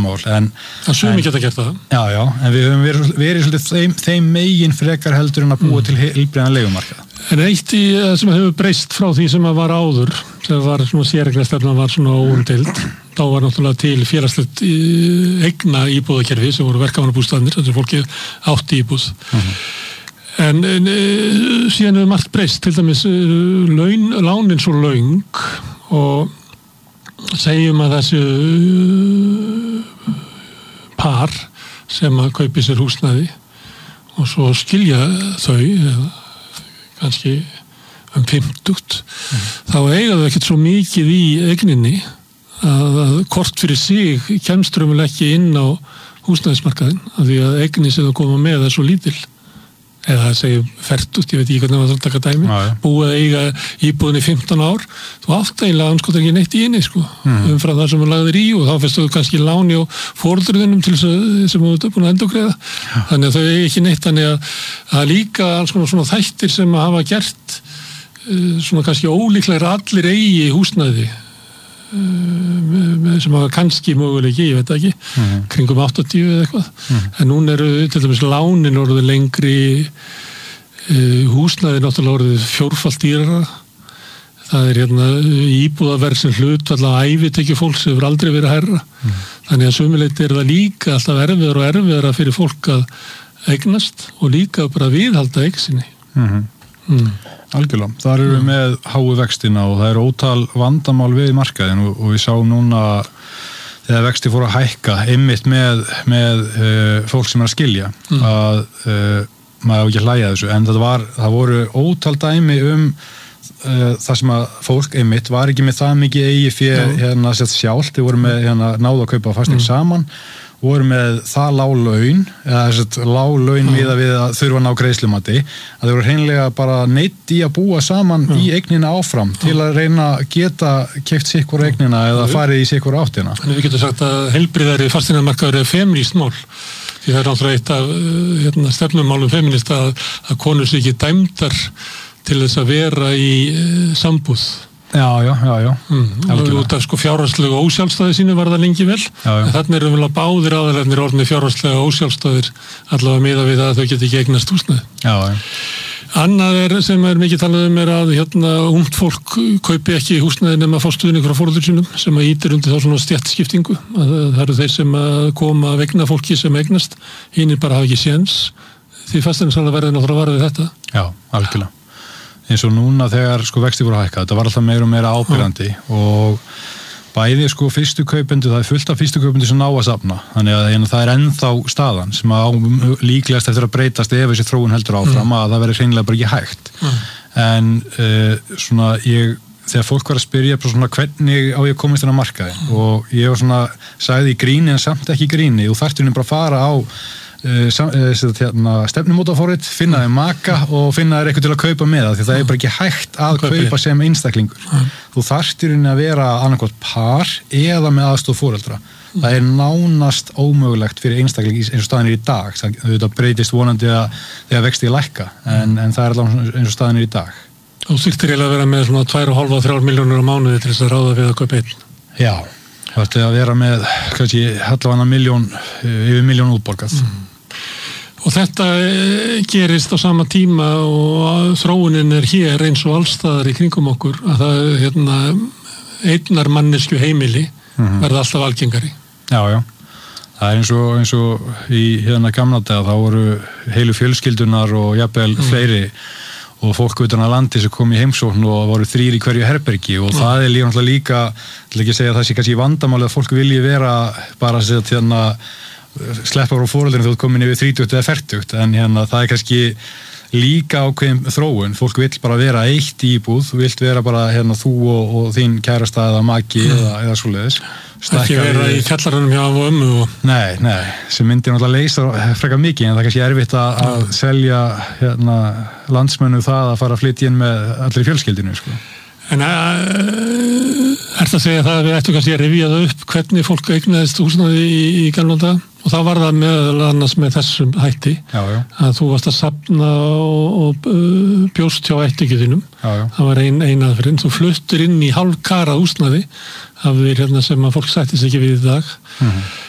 vandamál en sumir geta gert það. Já, en við höfum verið svolítið þeim megin frekar heldur en að búa til heilbrigðan leigumarkað. En eitt í sem hefur breyst frá því sem að var áður, sem var svona séreignarstefnan var svona óumdeild, þá var náttúrulega til félagslegt eigna íbúðakerfi sem voru verkamannabústaðnir, þess að fólki átti íbúð. En síðan hefur margt breyst, til dæmis lánin svo löng og segjum að þessu par sem að kaupi sér húsnæði og svo skilja þau kannski 50 þá eiga þau ekkert svo mikið í eigninni að kort fyrir sig kemst raunverulega ekki inn á húsnæðismarkaðinn af því að eignin sem þau koma með svo lítil eða segjum 40, ég veit ekki hvernig maður þarf að taka dæmi, búið að eiga íbúðinni 15 ár, þú átt eiginlega anskotar ekki neitt í inni, umfram það sem þú lagðir í og þá fyrst þú kannski láni á foreldrunum til þess að sem þú ert búin að endurgreiða, þannig að þau eigi ekki neitt, þannig að líka alls konar svona þættir sem að hafa gert svona kannski ólíklega allir eigi húsnæði sem hafa kannski möguleiki, ég veit ekki kringum 80 eða eitthvað en núna eru til dæmis lánin orðið lengri húsnæði náttúrulega orðið 4-falt dýrara það íbúðaverð sem hlutfall af ævitekju fólks hefur aldrei verið hærra þannig að sumuleyti það líka alltaf erfiðara og erfiðara fyrir fólk að eignast og líka bara viðhalda eign sinni Algjörlega, þar eru við með háu vextina og það eru ótal vandamál við markaðin og við sáum núna þegar vexti fóru að hækka einmitt með fólk sem að skilja að maður hefur ekki hlæja þessu en það voru ótal dæmi það sem að fólk einmitt var ekki með það mikið eigi fyrir sjálft, þau voru með náðu að kaupa fasteign saman voru með það lág laun eða lág laun við að þurfa að ná greiðslumati að þau voru hreinlega bara neitt í að búa saman í eignina áfram til að reyna að geta keypt sikkur eignina eða farið í sikkur áttina. Þannig við getum sagt að heilbrigðari fasteignamarkaður er femínískt mál því það er náttúrulega eitt af stefnumálum femínista að konur sé ekki dæmdar til þess að vera í sambúð. Já. Út af fjárhagslega ósjálfstæði sínu var það lengi vel en þarna eru vel að báðir aðalarnir orðnir fjárhagslega ósjálfstæðir allavega miða við að þau geti ekki eignast húsnæði. Annað sem mikið talað er að ungt fólk kaupi ekki húsnæði nema að fá stuðning frá foreldrum sínum sem að ýtir undir þá svona stéttskiptingu það eru þeir sem að koma vegna fólki sem eignast hinir bara hafa ekki séns því fasteignasalar verði náttúrulega varðið þetta. Já, algjörlega. Eins og núna þegar vexti voru að hækka, þetta var alltaf meira og meira ábyrgandi og bæði fyrstu kaupendur, það er fullt af fyrstu kaupendur sem ná að safna, þannig að það er ennþá staðan sem að líklegast eftir að breytast ef þessi þróun heldur áfram að það verður hreinlega bara ekki hægt. En þegar fólk var að spyrja hvernig á ég að komast inn á markaði og ég var sagði í gríni en samt ekki í gríni, þú þarftir bara að fara á stefnumótaforrit, finna þeim maka og finna þeir eitthvað til að kaupa með það því það er bara ekki hægt að kaupa sem einstaklingur þú þarftir að vera annarkvæmt par eða með aðstoð foreldra það er nánast ómögulegt fyrir einstakling eins og staðan í dag það breytist vonandi að þegar vexti lækka en það er alveg eins og staðan í dag og þyrftir að vera með svona 2,5-3 milljónir á mánuði til þess að ráða við að kaupa einn Já, það ætti að vera með kannski allavega yfir milljón útborgað Og þetta gerist á sama tíma og þróunin er hér eins og allstaðar í kringum okkur að það einnar mannesku heimili verða alltaf algengari. Já. Það er eins og í gamla daga þá voru heilu fjölskyldunar og jafnvel fleiri og fólk utan að landi sem kom í heimsókn og voru 3 í hverju herbergi og það er líka, til ekki að segja að það sé kannski vandamálið að fólk vilji vera bara sleppa frá foreldrinu þú ert komin yfir 30 eða 40 en það er kannski líka ákveðin þróun, fólk vill bara vera eitt í íbúð, þú vilt vera bara þú og þín kærasta eða maki eða svoleiðis. Ekki vera í kjallaranum hjá og ömmu Nei, sem myndir náttúrulega leysa frekar mikið en það er kannski erfitt að selja landsmönnu það að fara að flytja inn með allir í fjölskyldinu En það að segja það að við ættum kannski að rifja það upp hvernig fólk eignaðist húsnæði í gamla daga og það var það meðal annars með þessum hætti að þú varst að safna og bjóst hjá ættingjuðinum það var ein aðferðin, þú fluttir inn í hálfkarað húsnæði af því sem að fólk sættis ekki við í dag